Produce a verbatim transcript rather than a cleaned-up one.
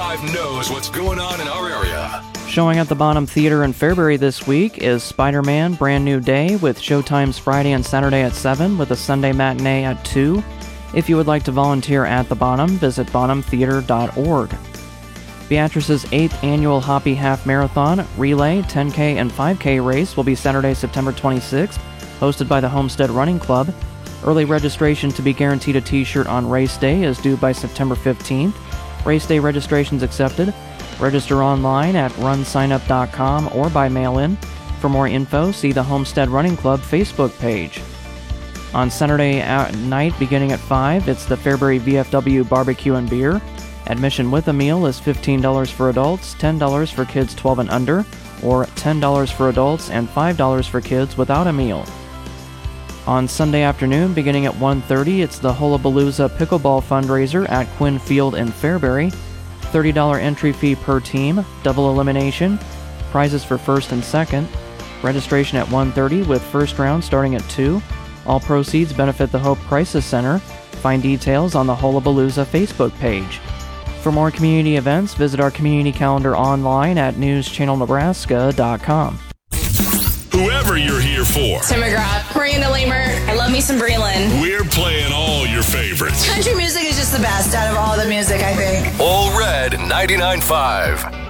five knows what's going on in our area. Showing at the Bonham Theater in Fairbury this week is Spider-Man Brand New Day, with showtimes Friday and Saturday at seven, with a Sunday matinee at two. If you would like to volunteer at the Bonham, visit bonham theater dot org. Beatrice's eighth annual Hoppy Half Marathon, Relay, ten K, and five K race will be Saturday, September twenty-sixth, hosted by the Homestead Running Club. Early registration to be guaranteed a t-shirt on race day is due by September fifteenth. Race day registrations accepted. Register online at run sign up dot com or by mail-in. For more info, see the Homestead Running Club Facebook page. On Saturday at night, beginning at five, it's the Fairbury V F W Barbecue and Beer. Admission with a meal is fifteen dollars for adults, ten dollars for kids twelve and under, or ten dollars for adults and five dollars for kids without a meal. On Sunday afternoon, beginning at one thirty, it's the Hullabalooza Pickleball Fundraiser at Quinn Field in Fairbury. thirty dollars entry fee per team, double elimination, prizes for first and second. Registration at one thirty with first round starting at two. All proceeds benefit the Hope Crisis Center. Find details on the Hullabalooza Facebook page. For more community events, visit our community calendar online at news channel nebraska dot com. Whoever you're here for. Tim McGrath, Miranda Lamer. I love me some Breland. We're playing all your favorites. Country music is just the best out of all the music, I think. All Red ninety-nine point five.